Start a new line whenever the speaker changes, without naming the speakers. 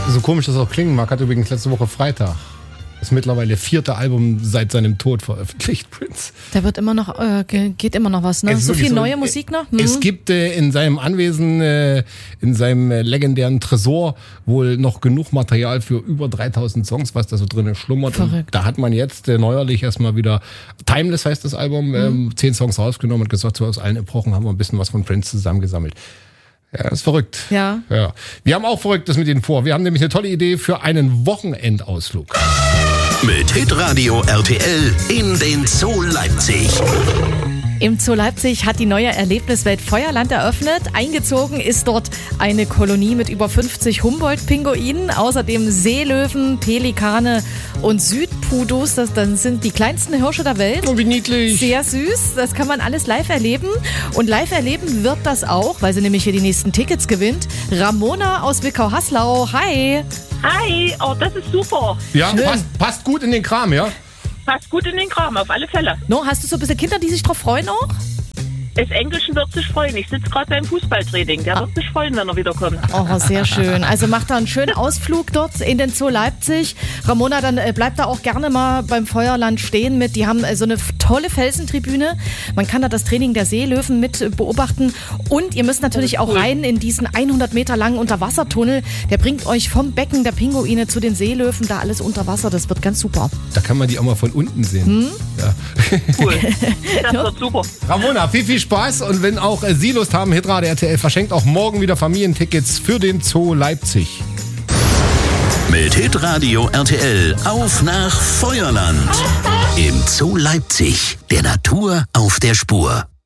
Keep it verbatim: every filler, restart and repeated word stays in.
So komisch das auch klingen mag, hat übrigens letzte Woche Freitag das mittlerweile vierte Album seit seinem Tod veröffentlicht, Prince.
Da wird immer noch, äh, geht immer noch was, ne? So viel so, neue Musik noch? Hm.
Es gibt äh, in seinem Anwesen, äh, in seinem äh, legendären Tresor wohl noch genug Material für über dreitausend Songs, was da so drin schlummert.
Verrückt.
Da hat man jetzt äh, neuerlich erstmal wieder, Timeless heißt das Album, ähm, hm. zehn Songs rausgenommen und gesagt, so aus allen Epochen haben wir ein bisschen was von Prince zusammengesammelt. Ja, das ist verrückt.
Ja.
ja. Wir haben auch Verrücktes mit Ihnen vor. Wir haben nämlich eine tolle Idee für einen Wochenendausflug.
Mit Hitradio R T L in den Zoo Leipzig.
Im Zoo Leipzig hat die neue Erlebniswelt Feuerland eröffnet. Eingezogen ist dort eine Kolonie mit über fünfzig Humboldt-Pinguinen, außerdem Seelöwen, Pelikane und Südpudus. Das, das sind die kleinsten Hirsche der Welt.
Oh, wie niedlich.
Sehr süß. Das kann man alles live erleben. Und live erleben wird das auch, weil sie nämlich hier die nächsten Tickets gewinnt. Ramona aus Wickau-Haslau. Hi.
Hi, oh, das ist super.
Ja, passt, passt gut in den Kram, ja?
Passt gut in den Kram, auf alle Fälle.
No, hast du so ein bisschen Kinder, die sich drauf freuen auch?
Das Englischen wird sich freuen. Ich sitze gerade beim Fußballtraining. Der ah. wird sich freuen, wenn er wiederkommt.
Oh, sehr schön. Also macht da einen schönen Ausflug dort in den Zoo Leipzig. Ramona, dann äh, bleibt da auch gerne mal beim Feuerland stehen mit. Die haben äh, so eine tolle Felsentribüne. Man kann da das Training der Seelöwen mit äh, beobachten. Und ihr müsst natürlich auch rein in diesen hundert Meter langen Unterwassertunnel. Der bringt euch vom Becken der Pinguine zu den Seelöwen. Da alles unter Wasser. Das wird ganz super.
Da kann man die auch mal von unten sehen.
Hm?
Ja.
Cool. Das wird super.
Ramona, viel, viel Spaß. Und wenn auch äh, Sie Lust haben, Hitradio R T L verschenkt auch morgen wieder Familientickets für den Zoo Leipzig.
Mit Hitradio R T L auf nach Feuerland. Im Zoo Leipzig, der Natur auf der Spur.